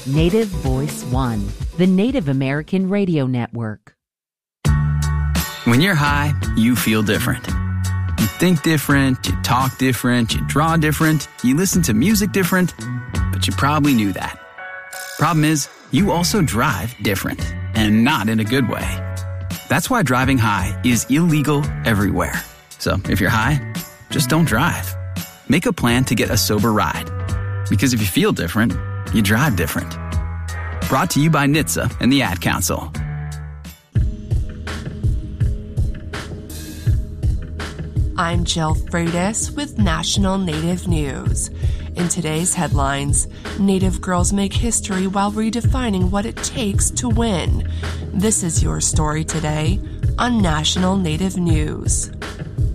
Native Voice One, the Native American Radio Network. When you're high, you feel different. You think different, you talk different, you draw different, you listen to music different, but you probably knew that. Problem is, you also drive different, and not in a good way. That's why driving high is illegal everywhere. So if you're high, just don't drive. Make a plan to get a sober ride. Because if you feel different, you drive different. Brought to you by NHTSA and the Ad Council. I'm Jill Freitas with National Native News. In today's headlines, Native girls make history while redefining what it takes to win. This is your story today on National Native News.